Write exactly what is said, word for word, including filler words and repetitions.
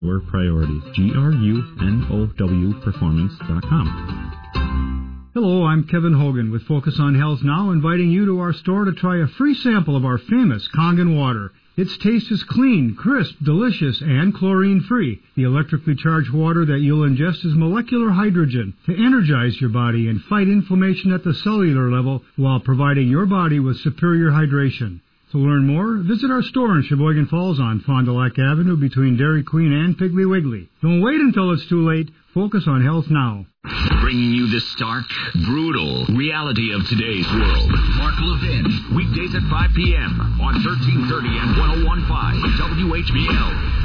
Your priorities. G R U N O W Performance dot com. Hello, I'm Kevin Hogan with Focus on Health Now, inviting you to our store to try a free sample of our famous Kangen water. Its taste is clean, crisp, delicious, and chlorine-free. The electrically charged water that you'll ingest is molecular hydrogen to energize your body and fight inflammation at the cellular level while providing your body with superior hydration. To learn more, visit our store in Sheboygan Falls on Fond du Lac Avenue between Dairy Queen and Piggly Wiggly. Don't wait until it's too late. Focus on Health Now. Bringing you the stark, brutal reality of today's world. Mark Levin, weekdays at five p.m. on thirteen thirty and one oh one point five W H B L.